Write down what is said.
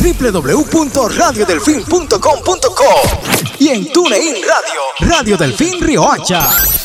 www.radiodelfin.com.co y en TuneIn Radio, Radio Delfín Riohacha.